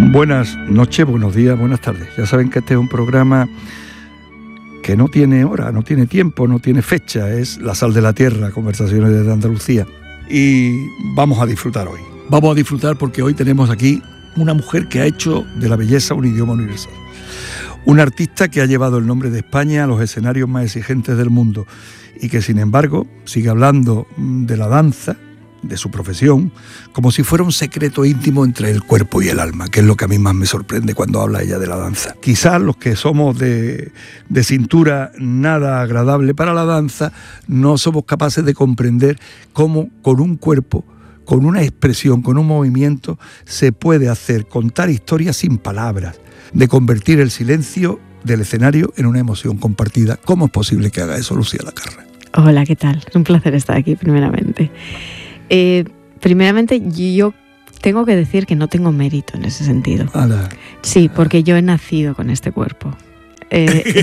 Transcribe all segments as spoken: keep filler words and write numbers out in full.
Buenas noches, buenos días, buenas tardes. Ya saben que este es un programa que no tiene hora, no tiene tiempo, no tiene fecha. Es La Sal de la Tierra, conversaciones desde Andalucía. Y vamos a disfrutar hoy. Vamos a disfrutar porque hoy tenemos aquí una mujer que ha hecho de la belleza un idioma universal. Una artista que ha llevado el nombre de España a los escenarios más exigentes del mundo y que, sin embargo, sigue hablando de la danza, de su profesión, como si fuera un secreto íntimo entre el cuerpo y el alma, que es lo que a mí más me sorprende cuando habla ella de la danza. Quizás los que somos de, de cintura nada agradable para la danza, no somos capaces de comprender cómo con un cuerpo, con una expresión, con un movimiento, se puede hacer, contar historias sin palabras, de convertir el silencio del escenario en una emoción compartida. ¿Cómo es posible que haga eso Lucía Lacarra? Hola, ¿qué tal? Un placer estar aquí, primeramente. Eh, primeramente, yo tengo que decir que no tengo mérito en ese sentido. Ala. Sí, porque yo he nacido con este cuerpo. Eh,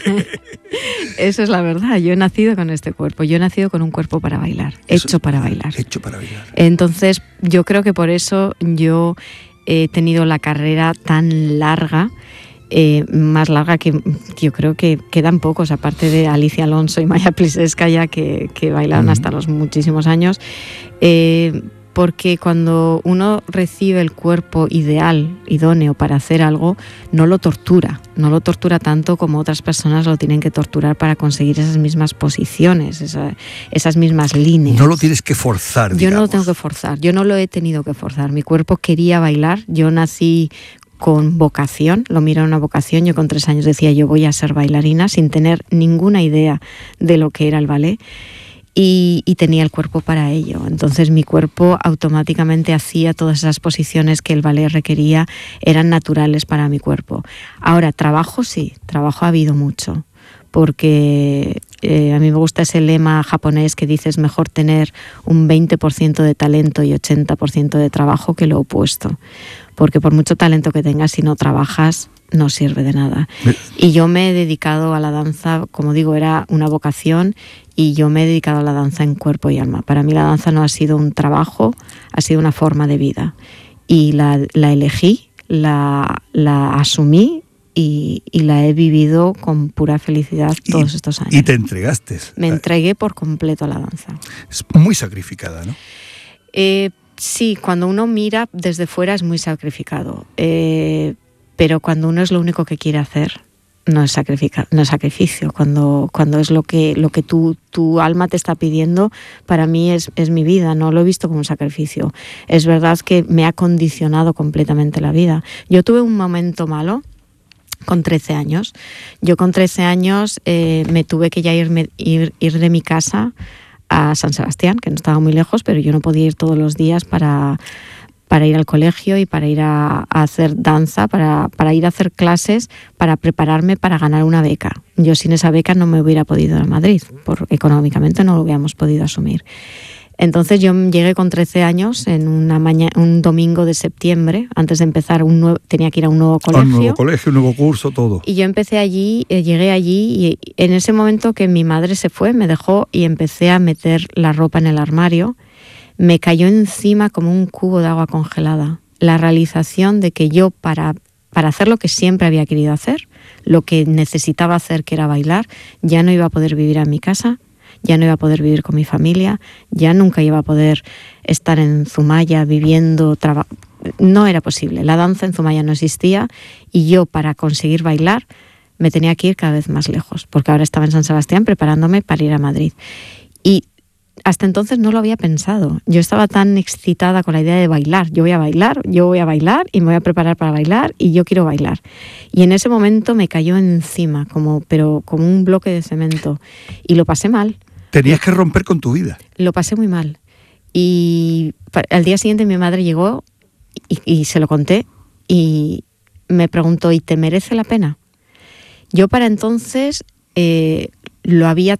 eso es la verdad, yo he nacido con este cuerpo, yo he nacido con un cuerpo para bailar, Eso, hecho para bailar. Hecho para bailar. Entonces, yo creo que por eso yo he tenido la carrera tan larga, eh, más larga que yo creo que quedan pocos, aparte de Alicia Alonso y Maya Plisetskaya, que, que bailaron uh-huh. hasta los muchísimos años, eh, porque cuando uno recibe el cuerpo ideal, idóneo para hacer algo, no lo tortura, no lo tortura tanto como otras personas lo tienen que torturar para conseguir esas mismas posiciones, esa, esas mismas líneas. No lo tienes que forzar, Yo digamos. no lo tengo que forzar, yo no lo he tenido que forzar, mi cuerpo quería bailar, yo nací con vocación, lo miro en una vocación, yo con tres años decía yo voy a ser bailarina sin tener ninguna idea de lo que era el ballet. Y, y tenía el cuerpo para ello. Entonces mi cuerpo automáticamente hacía todas esas posiciones que el ballet requería, eran naturales para mi cuerpo. Ahora, trabajo sí, trabajo ha habido mucho, porque eh, a mí me gusta ese lema japonés que dice es mejor tener un veinte por ciento de talento y ochenta por ciento de trabajo que lo opuesto. Porque por mucho talento que tengas, si no trabajas, no sirve de nada. Y yo me he dedicado a la danza, como digo, era una vocación, y yo me he dedicado a la danza en cuerpo y alma. Para mí la danza no ha sido un trabajo, ha sido una forma de vida. Y la, la elegí, la, la asumí y, y la he vivido con pura felicidad todos y, estos años. Y te entregaste. Me entregué por completo a la danza. Es muy sacrificada, ¿no? Eh, sí, cuando uno mira desde fuera es muy sacrificado. Eh, pero cuando uno es lo único que quiere hacer, no es, sacrifica, no es sacrificio. Cuando, cuando es lo que, lo que tu, tu alma te está pidiendo, para mí es, es mi vida, no lo he visto como un sacrificio. Es verdad que me ha condicionado completamente la vida. Yo tuve un momento malo con trece años. Yo con trece años eh, me tuve que ya irme, ir, ir de mi casa a San Sebastián, que no estaba muy lejos, pero yo no podía ir todos los días para... para ir al colegio y para ir a, a hacer danza, para, para ir a hacer clases, para prepararme para ganar una beca. Yo sin esa beca no me hubiera podido ir a Madrid, por, económicamente no lo hubiéramos podido asumir. Entonces yo llegué con trece años, en una mañana, un domingo de septiembre, antes de empezar, un nuevo, tenía que ir a un nuevo colegio. Un nuevo colegio, un nuevo curso, todo. Y yo empecé allí, eh, llegué allí y en ese momento que mi madre se fue, me dejó y empecé a meter la ropa en el armario. Me cayó encima como un cubo de agua congelada la realización de que yo para, para hacer lo que siempre había querido hacer, lo que necesitaba hacer, que era bailar, ya no iba a poder vivir en mi casa, ya no iba a poder vivir con mi familia, ya nunca iba a poder estar en Zumaya viviendo, traba... no era posible. La danza en Zumaya no existía y yo para conseguir bailar me tenía que ir cada vez más lejos, porque ahora estaba en San Sebastián preparándome para ir a Madrid. Y hasta entonces no lo había pensado. Yo estaba tan excitada con la idea de bailar. Yo voy a bailar, yo voy a bailar y me voy a preparar para bailar y yo quiero bailar. Y en ese momento me cayó encima, como, pero como un bloque de cemento. Y lo pasé mal. Tenías que romper con tu vida. Lo pasé muy mal. Y al día siguiente mi madre llegó y, y se lo conté y me preguntó, ¿y te merece la pena? Yo para entonces eh, lo había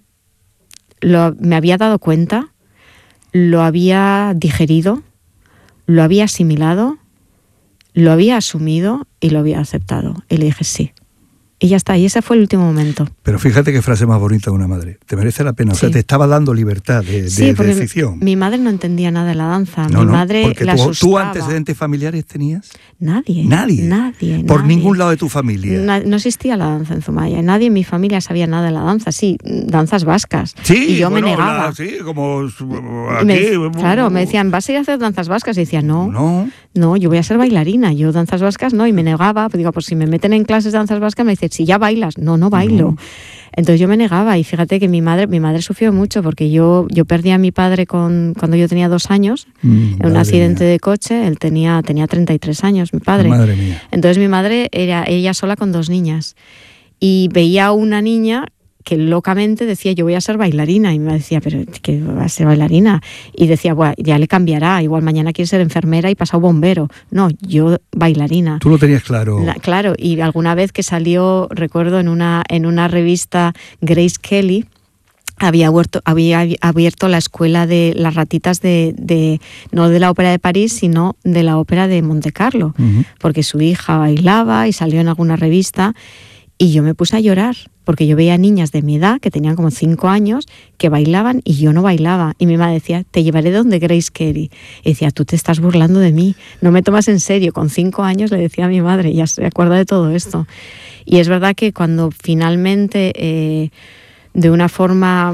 Lo, me había dado cuenta, lo había digerido, lo había asimilado, lo había asumido y lo había aceptado. Y le dije sí. Y ya está, y ese fue el último momento. Pero fíjate qué frase más bonita de una madre. Te merece la pena, sí. O sea, te estaba dando libertad de, sí, de, porque de decisión. Mi, mi madre no entendía nada de la danza. No, mi no, madre porque la tú, asustaba. ¿tú antecedentes familiares tenías? Nadie. Nadie. Nadie. Por nadie. ningún lado de tu familia. Na, no existía la danza en Zumaya. Nadie en mi familia sabía nada de la danza. Sí, danzas vascas. Sí, y yo bueno, me negaba. La, sí, como aquí. Me, claro, me decían, ¿vas a ir a hacer danzas vascas? Y decía, no, no, no, yo voy a ser bailarina. Yo danzas vascas no, y me negaba. Pues digo, pues si me meten en clases de danzas vascas, me dicen, si ya bailas. No, no bailo. No. Entonces yo me negaba, y fíjate que mi madre, mi madre sufrió mucho, porque yo, yo perdí a mi padre con, cuando yo tenía dos años, mm, en un accidente mía. de coche. Él tenía, tenía treinta y tres años, mi padre. Madre mía. Entonces mi madre era ella sola con dos niñas, y veía a una niña que locamente decía, yo voy a ser bailarina, y me decía, pero ¿qué va a ser bailarina? Y decía, bueno, ya le cambiará, igual mañana quiere ser enfermera y pasado bombero. No, yo bailarina. Tú lo tenías claro. La, claro, y alguna vez que salió, recuerdo, en una, en una revista, Grace Kelly había abierto, había abierto la escuela de las ratitas de, de, no de la ópera de París, sino de la ópera de Monte Carlo, uh-huh. porque su hija bailaba y salió en alguna revista. Y yo me puse a llorar, porque yo veía niñas de mi edad, que tenían como cinco años, que bailaban y yo no bailaba. Y mi madre decía, te llevaré donde Grace Kelly. Y decía, tú te estás burlando de mí, no me tomas en serio. Con cinco años le decía a mi madre, ya se acuerda de todo esto. Y es verdad que cuando finalmente, eh, de una forma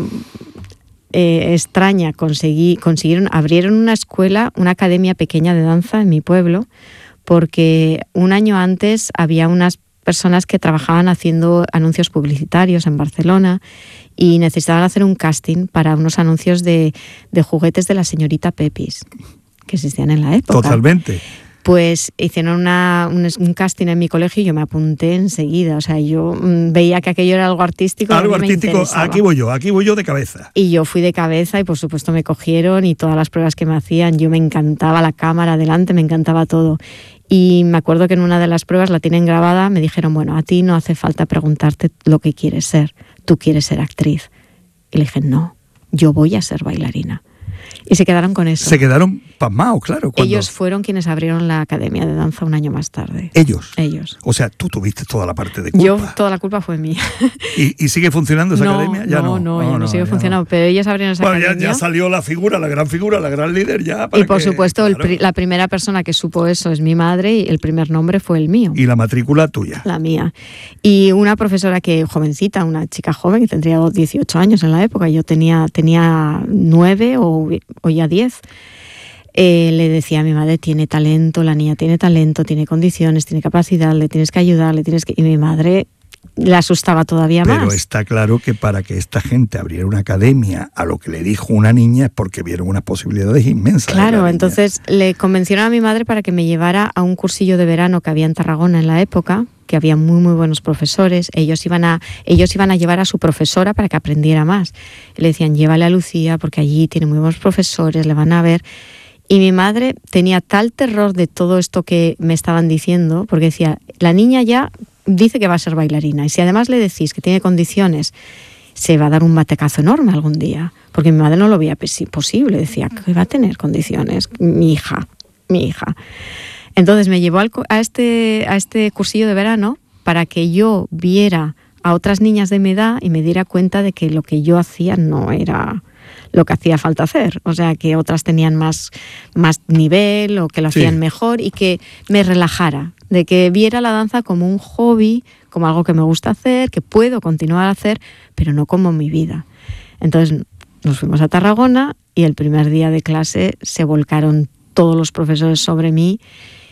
eh, extraña, conseguí, consiguieron, abrieron una escuela, una academia pequeña de danza en mi pueblo, porque un año antes había unas personas que trabajaban haciendo anuncios publicitarios en Barcelona y necesitaban hacer un casting para unos anuncios de, de juguetes de la señorita Pepis, que existían en la época. Totalmente. Pues hicieron una, un, un casting en mi colegio y yo me apunté enseguida. O sea, yo mmm, veía que aquello era algo artístico. Algo artístico, aquí voy yo, aquí voy yo de cabeza. Y yo fui de cabeza y por supuesto me cogieron, y todas las pruebas que me hacían, yo me encantaba la cámara delante, me encantaba todo. Y me acuerdo que en una de las pruebas, la tienen grabada, me dijeron, bueno, a ti no hace falta preguntarte lo que quieres ser, tú quieres ser actriz. Y le dije, no, yo voy a ser bailarina. Y se quedaron con eso. Se quedaron pasmados, claro. Cuando... Ellos fueron quienes abrieron la Academia de Danza un año más tarde. ¿Ellos? Ellos. O sea, tú tuviste toda la parte de culpa. Yo, toda la culpa fue mía. ¿Y, y sigue funcionando esa no, academia? Ya no, no, no, no, ya no, no sigue ya funcionando. No. Pero ellos abrieron esa bueno, academia. Ya, ya salió la figura, la gran figura, la gran líder ya. Para y por que, supuesto, claro. el, la primera persona que supo eso es mi madre, y el primer nombre fue el mío. Y la matrícula tuya. La mía. Y una profesora que, jovencita, una chica joven, que tendría dieciocho años en la época, yo tenía, tenía nueve o, o ya diez. Eh, le decía a mi madre, tiene talento, la niña tiene talento, tiene condiciones, tiene capacidad, le tienes que ayudar, le tienes que... Y mi madre le asustaba todavía Pero más. Pero está claro que para que esta gente abriera una academia a lo que le dijo una niña es porque vieron unas posibilidades inmensas. Claro, entonces le convencieron a mi madre para que me llevara a un cursillo de verano que había en Tarragona en la época, que había muy muy buenos profesores. Ellos iban a ellos iban a llevar a su profesora para que aprendiera más. Le decían, llévale a Lucía porque allí tiene muy buenos profesores, le van a ver. Y mi madre tenía tal terror de todo esto que me estaban diciendo, porque decía, la niña ya dice que va a ser bailarina, y si además le decís que tiene condiciones, se va a dar un batecazo enorme algún día, porque mi madre no lo veía posible, decía que va a tener condiciones, mi hija, mi hija. Entonces me llevó al, a, este, a este cursillo de verano para que yo viera a otras niñas de mi edad y me diera cuenta de que lo que yo hacía no era lo que hacía falta hacer, o sea, que otras tenían más, más nivel o que lo hacían sí. mejor, y que me relajara, de que viera la danza como un hobby, como algo que me gusta hacer, que puedo continuar a hacer, pero no como mi vida. Entonces nos fuimos a Tarragona y el primer día de clase se volcaron todos los profesores sobre mí.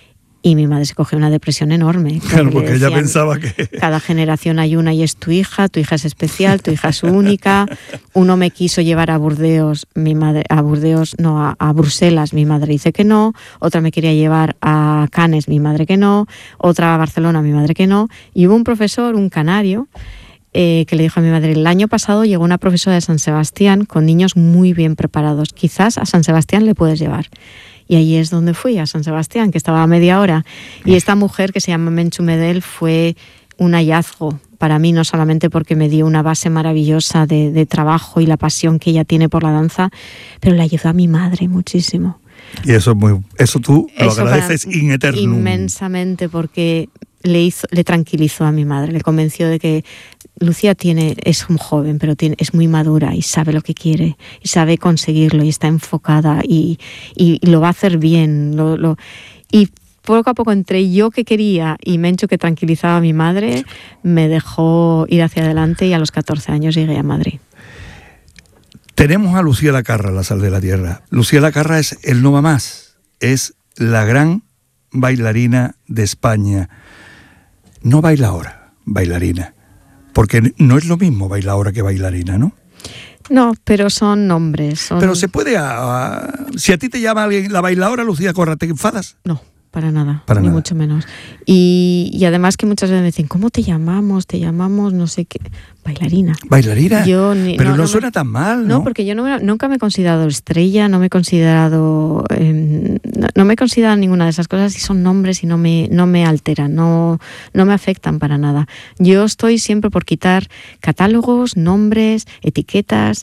Y mi madre se cogió una depresión enorme. Claro, porque decían, ella pensaba que... Cada generación hay una y es tu hija, tu hija es especial, tu hija es única. Uno me quiso llevar a Burdeos, mi madre, a Burdeos, no, a, a Bruselas, mi madre dice que no. Otra me quería llevar a Cannes, mi madre que no. Otra a Barcelona, mi madre que no. Y hubo un profesor, un canario, eh, que le dijo a mi madre, el año pasado llegó una profesora de San Sebastián con niños muy bien preparados. Quizás a San Sebastián le puedes llevar. Y ahí es donde fui, a San Sebastián, que estaba a media hora. Y esta mujer, que se llama Menchu Medel, fue un hallazgo para mí, no solamente porque me dio una base maravillosa de, de trabajo y la pasión que ella tiene por la danza, pero le ayudó a mi madre muchísimo. Y eso, es muy, eso tú lo eso agradeces in eternum. Inmensamente, porque le hizo, le tranquilizó a mi madre, le convenció de que Lucía tiene, es un joven, pero tiene, es muy madura y sabe lo que quiere, y sabe conseguirlo, y está enfocada, y, y, y lo va a hacer bien. Lo, lo, y poco a poco, entre yo que quería y Mencho que tranquilizaba a mi madre, me dejó ir hacia adelante, y a los catorce años llegué a Madrid. Tenemos a Lucía Lacarra, la sal de la tierra. Lucía Lacarra es el no va más, es la gran bailarina de España. No baila ahora, bailarina, porque no es lo mismo bailar ahora que bailarina, ¿no? No, pero son nombres. Son... Pero se puede... A, a, si a ti te llama alguien la bailadora Lucía Corra, ¿te enfadas? No, para nada, para ni nada. mucho menos. Y, y además que muchas veces me dicen, ¿cómo te llamamos? Te llamamos no sé qué... Bailarina. ¿Bailarina? Yo ni, pero no, no, no suena me, tan mal, ¿no? No, porque yo no, nunca me he considerado estrella, no me he considerado... Eh, no, no me he considerado ninguna de esas cosas, y son nombres y no me, no me alteran, no, no me afectan para nada. Yo estoy siempre por quitar catálogos, nombres, etiquetas.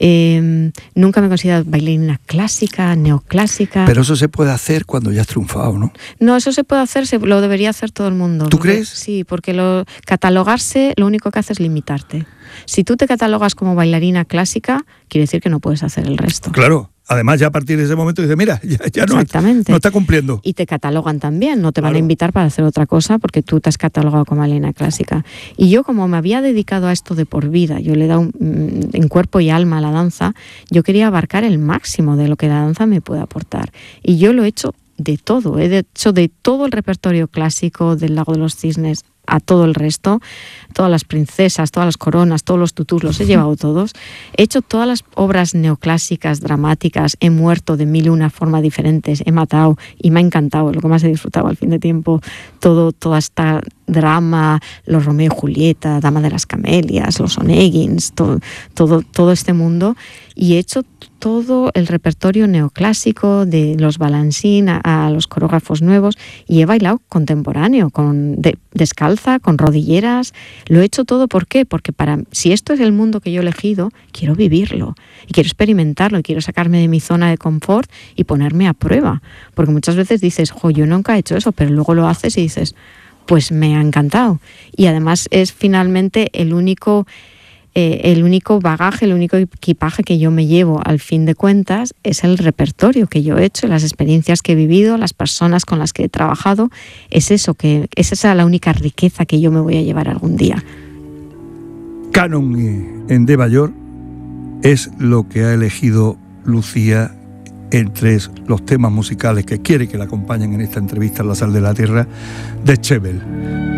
Eh, nunca me he considerado bailarina clásica, neoclásica. Pero eso se puede hacer cuando ya has triunfado, ¿no? No, eso se puede hacer, se, lo debería hacer todo el mundo. ¿Tú porque, crees? Sí, porque lo, catalogarse lo único que hace es limitarte. Si tú te catalogas como bailarina clásica, quiere decir que no puedes hacer el resto. Claro. Además, ya a partir de ese momento dices, mira, ya, ya no, no está cumpliendo. Y te catalogan también, no te claro. van a invitar para hacer otra cosa porque tú te has catalogado como bailarina clásica. Y yo, como me había dedicado a esto de por vida, yo le he dado un, en cuerpo y alma a la danza, yo quería abarcar el máximo de lo que la danza me puede aportar. Y yo lo he hecho de todo, he hecho de todo el repertorio clásico del Lago de los Cisnes a todo el resto, todas las princesas, todas las coronas, todos los tutús, los he llevado todos. He hecho todas las obras neoclásicas, dramáticas, he muerto de mil y una formas diferentes, he matado y me ha encantado, lo que más he disfrutado al fin de tiempo, todo, toda esta drama, los Romeo y Julieta, Dama de las Camelias, los Oneguins, todo, todo, todo este mundo, y he hecho todo el repertorio neoclásico de los balancín a, a los coreógrafos nuevos, y he bailado contemporáneo, con de, descalza, con rodilleras, lo he hecho todo. ¿Por qué? Porque para si esto es el mundo que yo he elegido, quiero vivirlo y quiero experimentarlo y quiero sacarme de mi zona de confort y ponerme a prueba, porque muchas veces dices, jo, yo nunca he hecho eso, pero luego lo haces y dices, pues me ha encantado. Y además es finalmente el único eh, el único bagaje, el único equipaje que yo me llevo al fin de cuentas es el repertorio que yo he hecho, las experiencias que he vivido, las personas con las que he trabajado. Es eso, que es esa la única riqueza que yo me voy a llevar algún día. Canon en De Bayor es lo que ha elegido Lucía entre los temas musicales que quiere que la acompañen en esta entrevista en La Sal de la Tierra de Schebel.